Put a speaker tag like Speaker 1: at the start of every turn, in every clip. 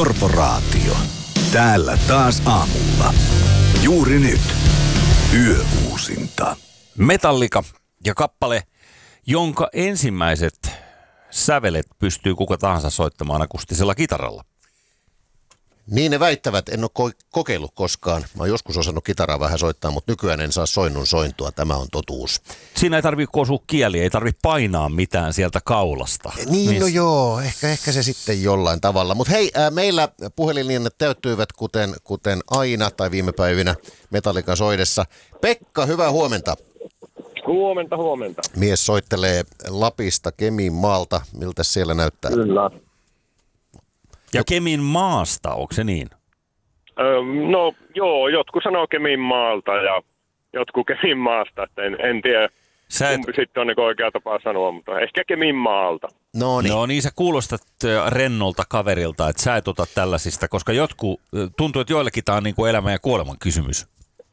Speaker 1: Korporaatio. Täällä taas aamulla. Juuri nyt. Yöuusinta.
Speaker 2: Metallica ja kappale, jonka ensimmäiset sävelet pystyy kuka tahansa soittamaan akustisella kitaralla.
Speaker 3: Niin ne väittävät, en ole kokeillut koskaan. Mä oon joskus osannut kitaraa vähän soittaa, mutta nykyään en saa soinnun sointua. Tämä on totuus.
Speaker 2: Siinä ei tarvitse kosua kieliä, ei tarvitse painaa mitään sieltä kaulasta.
Speaker 3: Niin, no joo, ehkä se sitten jollain tavalla. Mutta hei, meillä puhelinlinnat täyttyivät kuten aina tai viime päivinä Metallican soidessa. Pekka, hyvää huomenta.
Speaker 4: Huomenta.
Speaker 3: Mies soittelee Lapista, Kemin maalta. Miltä siellä näyttää?
Speaker 4: Kyllä.
Speaker 2: Ja Kemin maasta, onko se niin?
Speaker 4: No joo, jotkut sanoo Kemin maalta ja jotkut Kemin maasta, että en tiedä kumpi sitten on niin oikea tapa sanoa, mutta ehkä Kemin maalta.
Speaker 3: No niin,
Speaker 2: sä kuulostat rennolta kaverilta, että sä et ota tällaisista, koska tuntuu, että joillekin tämä on niin kuin elämän ja kuoleman kysymys.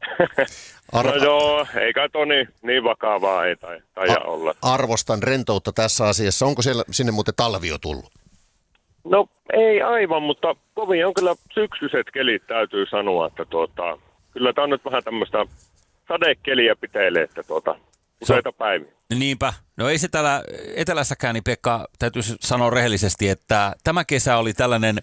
Speaker 4: No joo, eikä toi niin vakavaa ei taida olla.
Speaker 3: Arvostan rentoutta tässä asiassa. Onko sinne muuten talvi jo tullut?
Speaker 4: No ei aivan, mutta kovin on kyllä syksyiset kelit, täytyy sanoa, että kyllä tämä on nyt vähän tämmöistä sadekeliä piteilee, että useita päiviä.
Speaker 2: Niinpä. No ei se täällä etelässäkään, niin Pekka, täytyy sanoa rehellisesti, että tämä kesä oli tällainen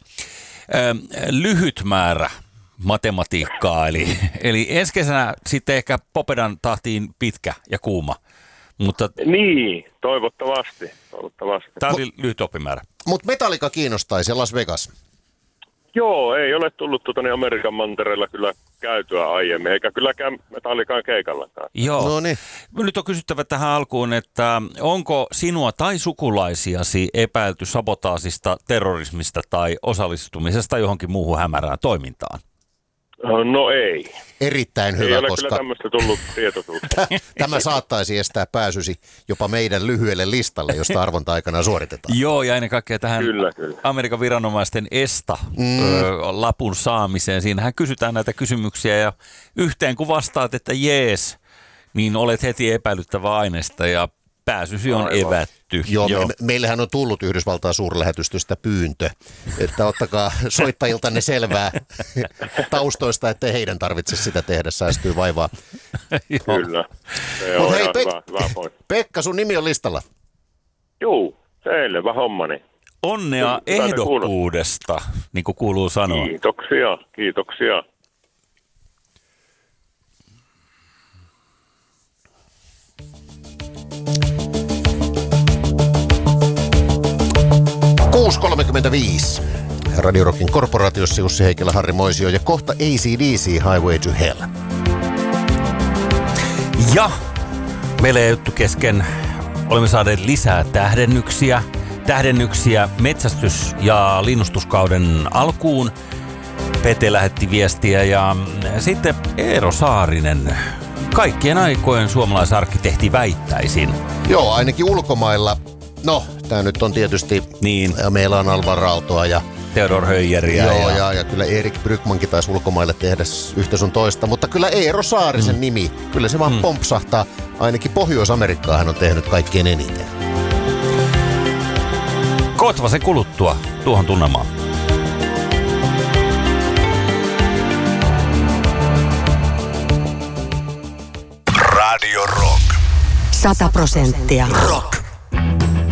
Speaker 2: lyhyt määrä matematiikkaa, eli ensi kesänä sitten ehkä Popedan tahtiin pitkä ja kuuma. Mutta
Speaker 4: niin, toivottavasti.
Speaker 2: Tämä oli lyhyt oppimäärä.
Speaker 3: Mutta Metallica kiinnostaisi Las Vegas.
Speaker 4: Joo, ei ole tullut Amerikan mantereella kyllä käytyä aiemmin, eikä kylläkään Metallican keikallakaan.
Speaker 2: Joo.
Speaker 3: No niin.
Speaker 2: Nyt on kysyttävä tähän alkuun, että onko sinua tai sukulaisiasi epäilty sabotaasista, terrorismista tai osallistumisesta johonkin muuhun hämärään toimintaan?
Speaker 4: No ei.
Speaker 3: Erittäin hyvä,
Speaker 4: ei ole
Speaker 3: koska
Speaker 4: kyllä tämmöistä tullut tietoisuutta.
Speaker 3: Tämä saattaisi estää pääsysi jopa meidän lyhyelle listalle, josta arvonta aikana suoritetaan.
Speaker 2: Joo, ja ennen kaikkea tähän
Speaker 4: Kyllä.
Speaker 2: Amerikan viranomaisten lapun saamiseen. Siinähän kysytään näitä kysymyksiä ja yhteen kun vastaat, että jees, niin olet heti epäilyttävä aineesta ja pääsysi on evätty.
Speaker 3: Joo. Meillähän on tullut Yhdysvaltain suurlähetystöstä pyyntö, että ottakaa soittajiltanne selvää taustoista, ettei heidän tarvitse sitä tehdä, säästyy vaivaa.
Speaker 4: Kyllä.
Speaker 3: Mutta hei,
Speaker 4: hyvä
Speaker 3: Pekka, sun nimi on listalla.
Speaker 4: Juu, selvä hommani.
Speaker 2: Onnea ehdokkuudesta, niin kuin kuuluu sanoa.
Speaker 4: Kiitoksia.
Speaker 3: 6.35. Radio Rockin korporaatiossa Jussi Heikelä, Harri Moisio ja kohta AC/DC Highway to Hell.
Speaker 2: Ja meillä ei juttu kesken. Olemme saaneet lisää tähdennyksiä metsästys- ja linnustuskauden alkuun. Pete lähetti viestiä ja sitten Eero Saarinen. Kaikkien aikojen suomalaisarkkitehti väittäisin.
Speaker 3: Joo, ainakin ulkomailla. No, tämä nyt on tietysti,
Speaker 2: niin.
Speaker 3: Meillä on Alvar Aaltoa ja
Speaker 2: Theodor Höijeriä.
Speaker 3: Joo, ja kyllä Erik Brykmankin taisi ulkomaille tehdä yhtä sun toista, mutta kyllä Eero Saarisen nimi, kyllä se vaan pompsahtaa. Ainakin Pohjois-Amerikkaa hän on tehnyt kaikkein eniten.
Speaker 2: Kootava sen kuluttua tuohon tunnelmaan.
Speaker 1: Radio Rock.
Speaker 5: 100%
Speaker 1: Rock.